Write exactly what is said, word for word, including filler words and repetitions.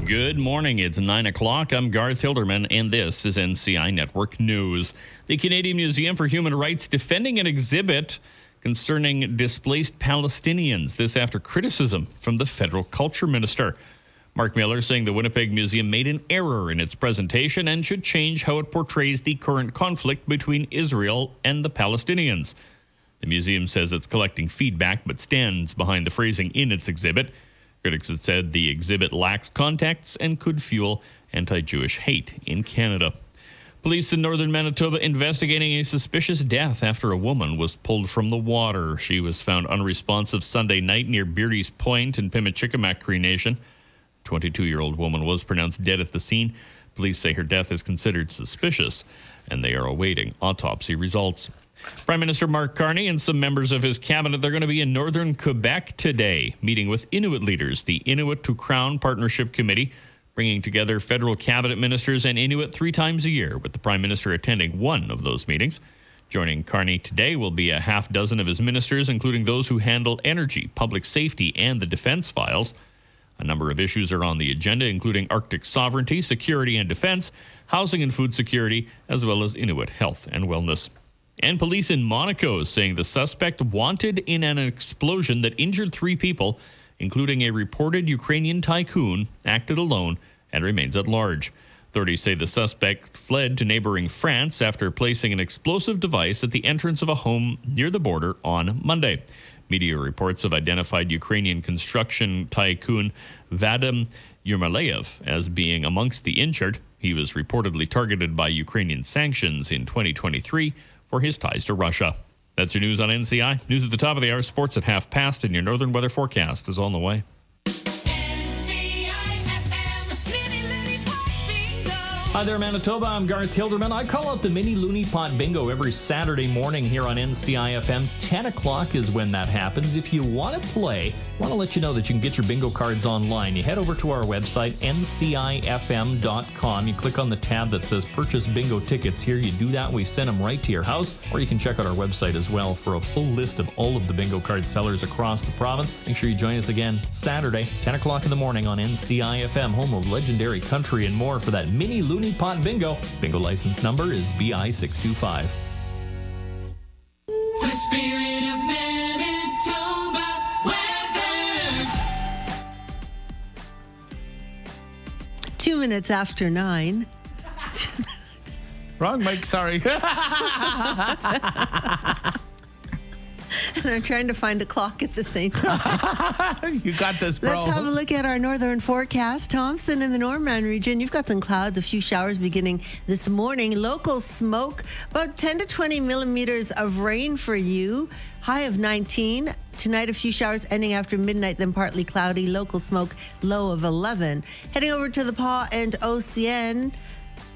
Good morning. It's nine o'clock. I'm Garth Hilderman, and this is N C I Network News. The Canadian Museum for Human Rights defending an exhibit concerning displaced Palestinians. This after criticism from the federal culture minister. Mark Miller saying the Winnipeg Museum made an error in its presentation and should change how it portrays the current conflict between Israel and the Palestinians. The museum says it's collecting feedback but stands behind the phrasing in its exhibit. Critics have said the exhibit lacks context and could fuel anti-Jewish hate in Canada. Police in northern Manitoba investigating a suspicious death after a woman was pulled from the water. She was found unresponsive Sunday night near Beardy's Point in Pimicikamak Cree Nation. twenty-two-year-old woman was pronounced dead at the scene. Police say her death is considered suspicious, and they are awaiting autopsy results. Prime Minister Mark Carney and some members of his cabinet, they're going to be in northern Quebec today, meeting with Inuit leaders, the Inuit to Crown Partnership Committee, bringing together federal cabinet ministers and Inuit three times a year, with the Prime Minister attending one of those meetings. Joining Carney today will be a half dozen of his ministers, including those who handle energy, public safety, and the defense files. A number of issues are on the agenda, including Arctic sovereignty, security and defense, housing and food security, as well as Inuit health and wellness. And police in Monaco saying the suspect wanted in an explosion that injured three people, including a reported Ukrainian tycoon, acted alone and remains at large. Authorities say the suspect fled to neighboring France after placing an explosive device at the entrance of a home near the border on Monday. Media reports have identified Ukrainian construction tycoon Vadim Yermolayev as being amongst the injured. He was reportedly targeted by Ukrainian sanctions in twenty twenty-three for his ties to Russia. That's your news on N C I. News at the top of the hour, sports at half past, and your northern weather forecast is on the way. Hi there, Manitoba. I'm Garth Hilderman. I call out the Mini Looney Pot Bingo every Saturday morning here on N C I F M. ten o'clock is when that happens. If you want to play, I want to let you know that you can get your bingo cards online. You head over to our website, N C I F M dot com. You click on the tab that says Purchase Bingo Tickets here. You do that, we send them right to your house. Or you can check out our website as well for a full list of all of the bingo card sellers across the province. Make sure you join us again Saturday, ten o'clock in the morning on N C I F M, home of legendary country and more, for that Mini Looney Pot Bingo. Bingo license number is B I six two five. The spirit of Manitoba weather. Two minutes after nine. Wrong mic, sorry. And I'm trying to find a clock at the same time. You got this, bro. Let's have a look at our northern forecast. Thompson in the Norman region, you've got some clouds, a few showers beginning this morning. Local smoke, about ten to twenty millimeters of rain for you. High of nineteen. Tonight, a few showers ending after midnight, then partly cloudy. Local smoke, low of eleven. Heading over to the Pas and O C N.